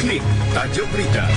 Klik tajuk berita.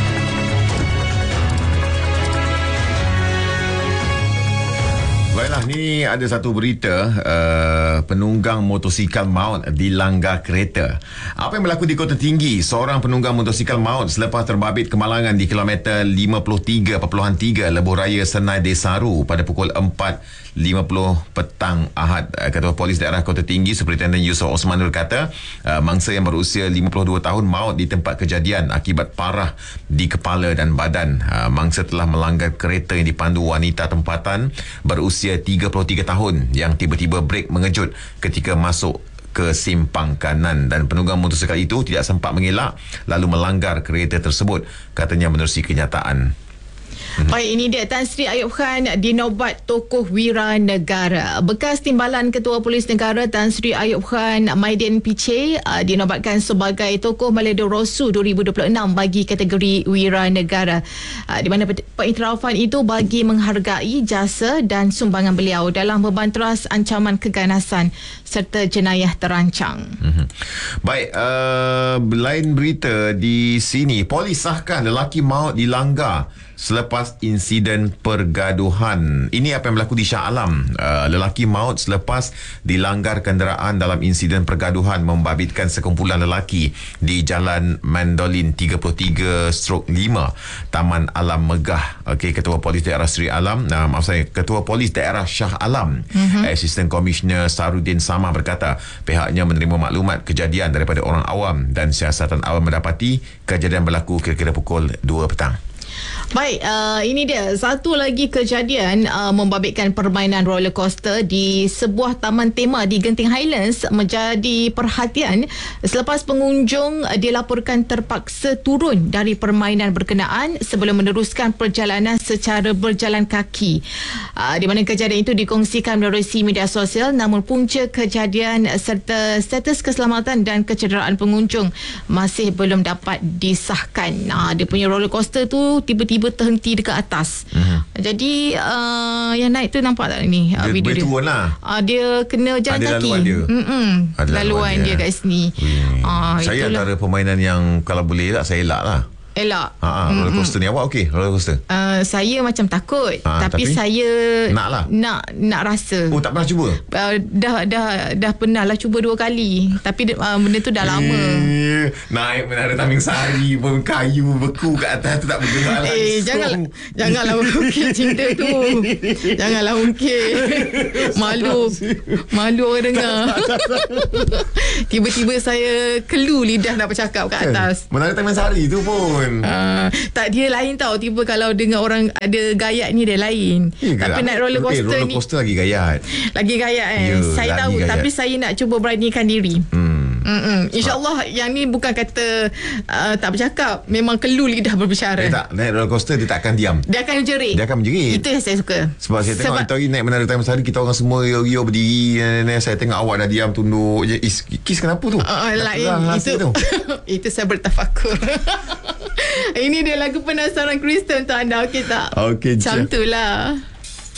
Baiklah, ni ada satu berita penunggang motosikal maut dilanggar kereta. Apa yang berlaku di Kota Tinggi? Seorang penunggang motosikal maut selepas terbabit kemalangan di kilometer 53.3 Lebuh Raya Senai Desaru pada pukul 4.50 petang Ahad. Ketua Polis Daerah Kota Tinggi Superintendent Yusof Osman berkata mangsa yang berusia 52 tahun maut di tempat kejadian akibat parah di kepala dan badan. Mangsa telah melanggar kereta yang dipandu wanita tempatan berusia 33 tahun yang tiba-tiba brek mengejut ketika masuk ke simpang kanan, dan penunggang motosikal itu tidak sempat mengelak lalu melanggar kereta tersebut, katanya menerusi kenyataan. Baik, ini dia Tan Sri Ayub Khan dinobat tokoh wira negara. Bekas Timbalan Ketua Polis Negara Tan Sri Ayub Khan Maidin Piche dinobatkan sebagai tokoh Maledorosu 2026 bagi kategori wira negara, di mana pengiktirafan itu bagi menghargai jasa dan sumbangan beliau dalam membanteras ancaman keganasan serta jenayah terancang. Baik, lain berita di sini, polis sahkan lelaki maut dilanggar selepas insiden pergaduhan. Ini apa yang berlaku di Shah Alam. Lelaki maut selepas dilanggar kenderaan dalam insiden pergaduhan membabitkan sekumpulan lelaki di Jalan Mandolin 33/5 Taman Alam Megah. Okey, Ketua Polis Daerah Sri Alam, Ketua Polis Daerah Shah Alam, Assistant Commissioner Sarudin Samah berkata pihaknya menerima maklumat kejadian daripada orang awam dan siasatan awam mendapati kejadian berlaku kira-kira pukul 2 petang. Baik, ini dia satu lagi kejadian membabitkan permainan roller coaster di sebuah taman tema di Genting Highlands menjadi perhatian selepas pengunjung dilaporkan terpaksa turun dari permainan berkenaan sebelum meneruskan perjalanan secara berjalan kaki. Di mana kejadian itu dikongsikan melalui media sosial, namun punca kejadian serta status keselamatan dan kecederaan pengunjung masih belum dapat disahkan. Dia punya roller coaster tu tiba-tiba terhenti dekat atas. Jadi yang naik tu nampak tak ni video dia? Turun lah. Dia kena jalan ada kaki. Laluan dia. Laluan dia kat sini. Saya antara permainan yang kalau boleh tak saya elak lah. Elak. Roller coaster ni awak okey? Roller coaster? Saya macam takut, tapi saya nak rasa. Oh, tak pernah cuba? Dah pernah lah cuba 2 kali. Tapi benda tu dah lama. Naik Menara Taming Sari pun kayu beku kat atas tu tak bergerak langsung. Janganlah ungkit cinta tu. Janganlah ungkit. Malu orang dengar. Tiba-tiba saya kelu lidah nak bercakap kat atas. Menara Taming Sari tu pun tak, dia lain tau. Tiba kalau dengar orang ada gayat ni dia lain. Tapi naik roller coaster ni, roller coaster lagi gayat saya tahu gayat. Tapi saya nak cuba beranikan diri. InsyaAllah yang ni bukan kata tak bercakap, memang kelu lidah berbicara. Tak, naik roller coaster dia tak akan diam. Dia akan menjerit. Itu yang saya suka. Sebab saya tengok hari naik Menara Taming Sari, kita orang semua rio berdiri. Saya tengok awak dah diam tunduk je. Kis kenapa tu? Itu saya bertafakur. Ini dia lagu penasaran Kristen untuk anda. Okey tak? Okey, macam tu lah.